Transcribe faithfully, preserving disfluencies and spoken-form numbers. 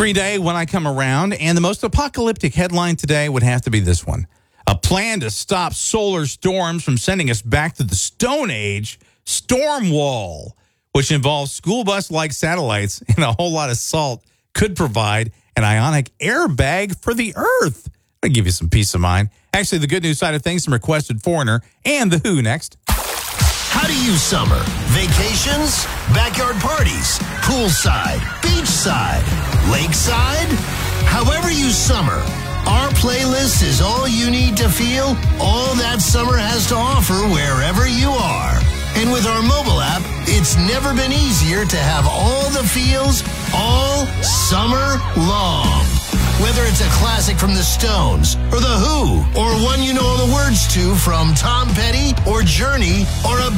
Green Day, When I Come Around, and the most apocalyptic headline today would have to be this one. A plan to stop solar storms from sending us back to the Stone Age, Stormwall, which involves school bus-like satellites and a whole lot of salt, could provide an ionic airbag for the Earth. I'll give you some peace of mind. Actually, the good news side of things, some requested Foreigner and The Who next. How do you summer? Vacations? Backyard parties? Poolside? Beachside? Lakeside? However you summer, our playlist is all you need to feel all that summer has to offer wherever you are. And with our mobile app, it's never been easier to have all the feels all summer long. Whether it's a classic from the Stones, or The Who, or one you know all the words to from Tom Petty, or Journey, or a